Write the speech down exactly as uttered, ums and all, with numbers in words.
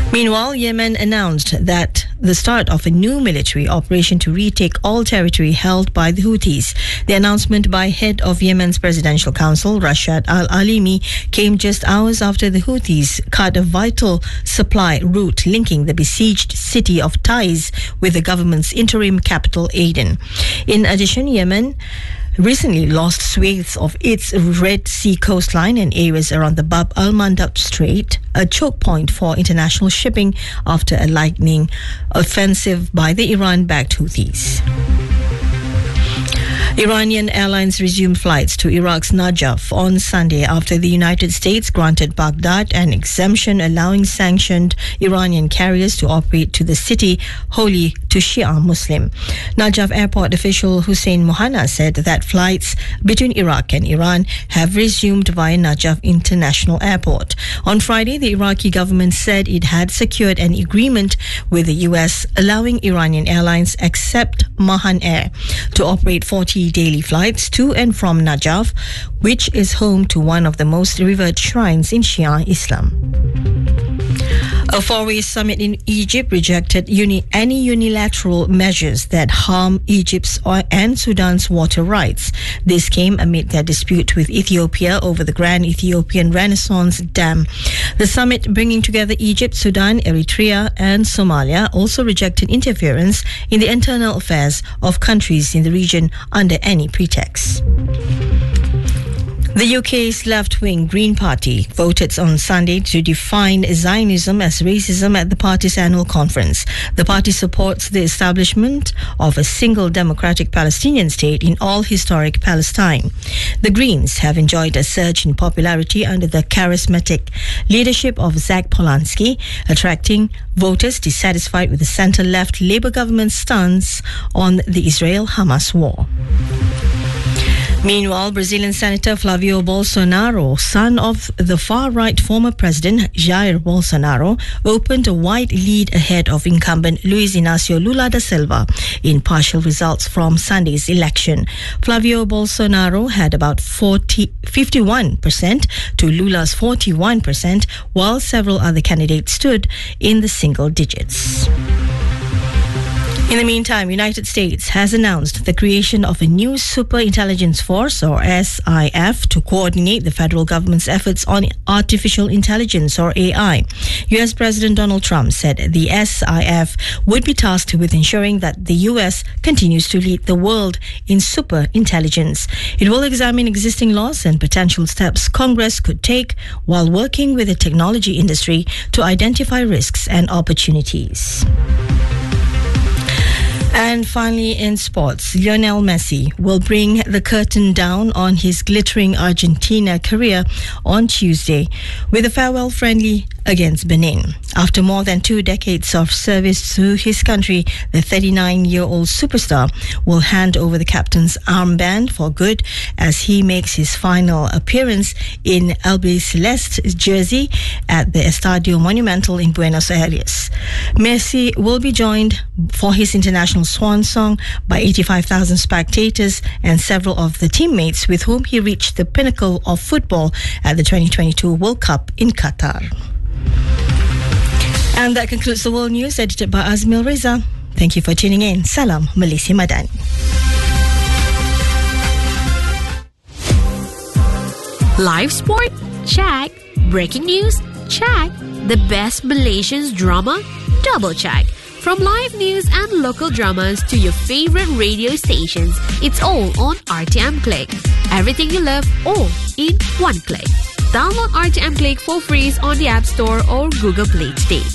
Meanwhile, Yemen announced that the start of a new military operation to retake all territory held by the Houthis. The announcement by head of Yemen's Presidential Council, Rashad Al-Alimi, came just hours after the Houthis cut a vital supply route linking the besieged city of Taiz with the government's interim capital, Aden. In addition, Yemen recently lost swathes of its Red Sea coastline and areas around the Bab al-Mandab Strait, a choke point for international shipping after a lightning offensive by the Iran-backed Houthis. Iranian airlines resumed flights to Iraq's Najaf on Sunday after the United States granted Baghdad an exemption allowing sanctioned Iranian carriers to operate to the city holy to Shia Muslim. Najaf airport official Hussein Mohana said that flights between Iraq and Iran have resumed via Najaf International Airport. On Friday, the Iraqi government said it had secured an agreement with the U S allowing Iranian airlines except Mahan Air to operate forty daily flights to and from Najaf, which is home to one of the most revered shrines in Shia Islam. A four-way summit in Egypt rejected uni- any unilateral measures that harm Egypt's and Sudan's water rights. This came amid their dispute with Ethiopia over the Grand Ethiopian Renaissance Dam. The summit, bringing together Egypt, Sudan, Eritrea and Somalia, also rejected interference in the internal affairs of countries in the region under any pretext. The U K's left-wing Green Party voted on Sunday to define Zionism as racism at the party's annual conference. The party supports the establishment of a single democratic Palestinian state in all historic Palestine. The Greens have enjoyed a surge in popularity under the charismatic leadership of Zach Polanski, attracting voters dissatisfied with the centre-left Labour government's stance on the Israel-Hamas war. Meanwhile, Brazilian Senator Flavio Bolsonaro, son of the far-right former president Jair Bolsonaro, opened a wide lead ahead of incumbent Luiz Inácio Lula da Silva in partial results from Sunday's election. Flavio Bolsonaro had about forty, fifty-one percent to Lula's forty-one percent, while several other candidates stood in the single digits. In the meantime, United States has announced the creation of a new Super Intelligence Force, or S I F, to coordinate the federal government's efforts on artificial intelligence, or A I. U S President Donald Trump said the S I F would be tasked with ensuring that the U S continues to lead the world in super intelligence. It will examine existing laws and potential steps Congress could take while working with the technology industry to identify risks and opportunities. And finally, in sports, Lionel Messi will bring the curtain down on his glittering Argentina career on Tuesday with a farewell friendly against Benin. After more than two decades of service to his country, the thirty-nine-year-old superstar will hand over the captain's armband for good as he makes his final appearance in Albiceleste's jersey at the Estadio Monumental in Buenos Aires. Messi will be joined for his international swan song by eighty-five thousand spectators and several of the teammates with whom he reached the pinnacle of football at the twenty twenty-two World Cup in Qatar. And that concludes the World News, edited by Azmil Reza. Thank you for tuning in. Salam Malaysia Madani. Live sport? Check. Breaking news? Check. The best Malaysian drama? Double check. From live news and local dramas to your favorite radio stations, it's all on R T M Click. Everything you love, all in one click. Download R T M Click for free on the App Store or Google Play today.